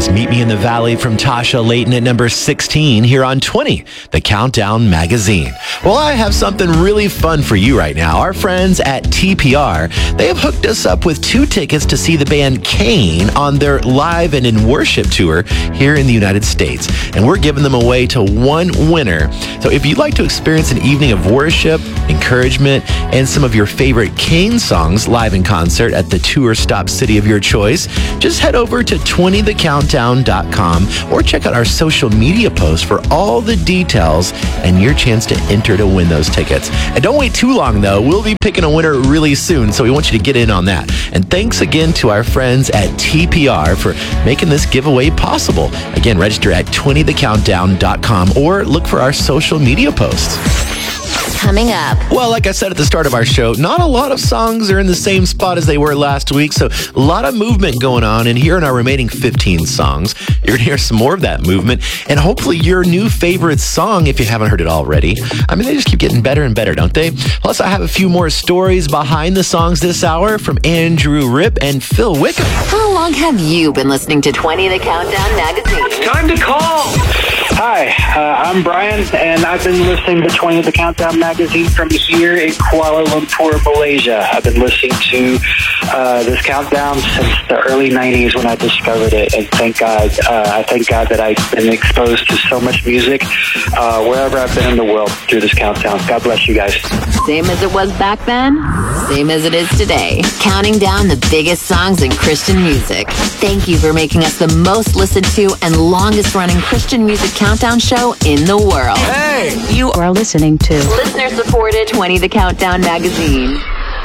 is Meet Me in the Valley from Tasha Layton at number 16 here on 20, the Countdown Magazine. Well, I have something really fun for you right now. Our friends at TPR, they have hooked us up with 2 tickets to see the band Kane on their live and in worship tour here in the United States. And we're giving them away to one winner. So if you'd like to experience an evening of worship, encouragement, and some of your favorite Kane songs live in concert at the tour stop city of your choice, just head over to 20thecountdown.com or check out our social media posts for all the details and your chance to enter to win those tickets. And don't wait too long, though. We'll be picking a winner really soon, so we want you to get in on that. And thanks again to our friends at TPR for making this giveaway possible. Again, register at 20thecountdown.com or look for our social media posts. Coming up. Well, like I said at the start of our show, not a lot of songs are in the same spot as they were last week, so a lot of movement going on. And here in our remaining 15 songs, you're going to hear some more of that movement, and hopefully your new favorite song, if you haven't heard it already. I mean, they just keep getting better and better, don't they? Plus, I have a few more stories behind the songs this hour from Andrew Ripp and Phil Wickham. How long have you been listening to 20 The Countdown Magazine? Time to call! Hi, I'm Brian, and I've been listening to 20 The Countdown Magazine from here in Kuala Lumpur, Malaysia. I've been listening to this countdown since the early 90s when I discovered it, and thank God, I thank God that I've been exposed to so much music wherever I've been in the world through this countdown. God bless you guys. Same as it was back then, same as it is today. Counting down the biggest songs in Christian music. Thank you for making us the most listened to and longest running Christian music countdown show in the world. Hey! You are listening to listener-supported 20 The Countdown Magazine.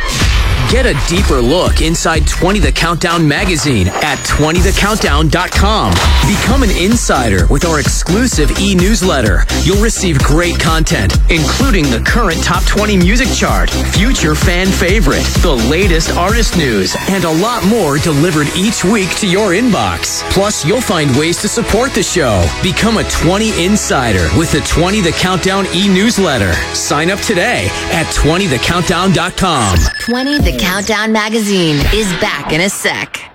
Get a deeper look inside 20 The Countdown Magazine at 20thecountdown.com. Become an insider with our exclusive e-newsletter. You'll receive great content, including the current top 20 music chart, future fan favorite, the latest artist news, and a lot more delivered each week to your inbox. Plus, you'll find ways to support the show. Become a 20 insider with the 20 The Countdown e-newsletter. Sign up today at 20thecountdown.com. 20 The Countdown Magazine is back in a sec.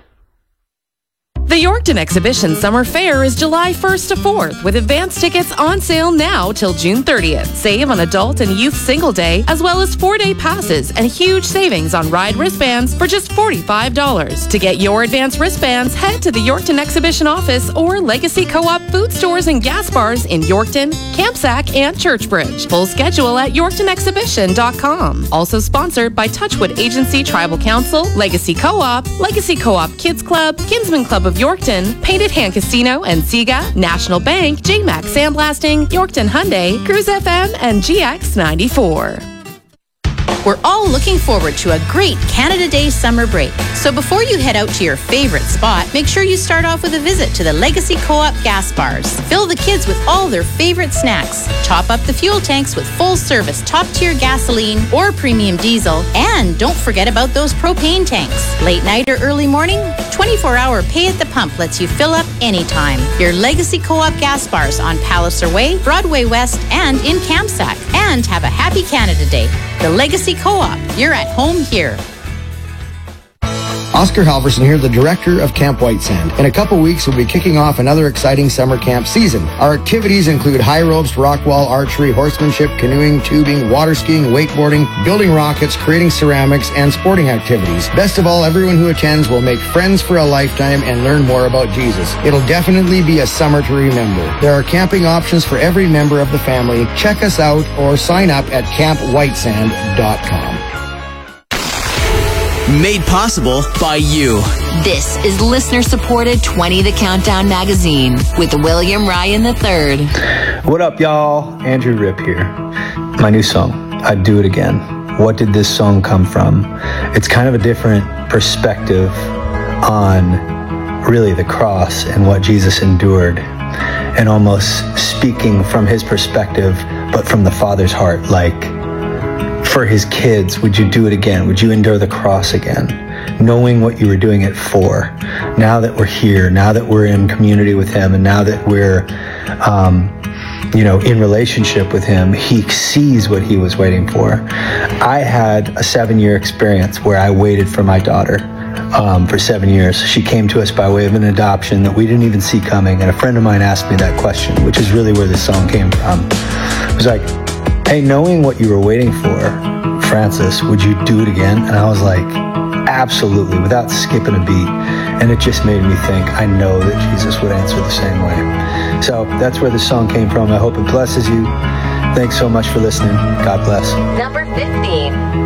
The Yorkton Exhibition Summer Fair is July 1st to 4th, with advance tickets on sale now till June 30th. Save on adult and youth single day, as well as 4-day passes and huge savings on ride wristbands for just $45. To get your advance wristbands, head to the Yorkton Exhibition office or Legacy Co-op food stores and gas bars in Yorkton, Campsack, and Churchbridge. Full schedule at YorktonExhibition.com. Also sponsored by Touchwood Agency Tribal Council, Legacy Co-op Kids Club, Kinsman Club of Yorkton, Painted Hand Casino and Sega, National Bank, JMac Sandblasting, Yorkton Hyundai, Cruise FM, and GX94. We're all looking forward to a great Canada Day summer break. So before you head out to your favorite spot, make sure you start off with a visit to the Legacy Co-op gas bars. Fill the kids with all their favorite snacks. Top up the fuel tanks with full-service top-tier gasoline or premium diesel. And don't forget about those propane tanks. Late night or early morning, 24-hour pay at the pump lets you fill up anytime. Your Legacy Co-op gas bars on Palliser Way, Broadway West, and in Campsack. And have a happy Canada Day. The Legacy Co-op. You're at home here. Oscar Halverson here, the director of Camp White Sand. In a couple weeks, we'll be kicking off another exciting summer camp season. Our activities include high ropes, rock wall, archery, horsemanship, canoeing, tubing, water skiing, wakeboarding, building rockets, creating ceramics, and sporting activities. Best of all, everyone who attends will make friends for a lifetime and learn more about Jesus. It'll definitely be a summer to remember. There are camping options for every member of the family. Check us out or sign up at campwhitesand.com. Made possible by you. This is listener-supported 20 The Countdown Magazine with William Ryan III. What up, y'all? Andrew Ripp here. My new song, I'd Do It Again. What did this song come from? It's kind of a different perspective on really the cross and what Jesus endured, and almost speaking from his perspective, but from the Father's heart, like, for his kids, would you do it again? Would you endure the cross again? Knowing what you were doing it for. Now that we're here, now that we're in community with him, and now that we're, in relationship with him, he sees what he was waiting for. I had a 7-year experience where I waited for my daughter. for 7 years. She came to us by way of an adoption that we didn't even see coming. And a friend of mine asked me that question, which is really where this song came from. It was like, hey, knowing what you were waiting for, Francis, would you do it again? And I was like, absolutely, without skipping a beat. And it just made me think, I know that Jesus would answer the same way. So that's where this song came from. I hope it blesses you. Thanks so much for listening. God bless. Number 15.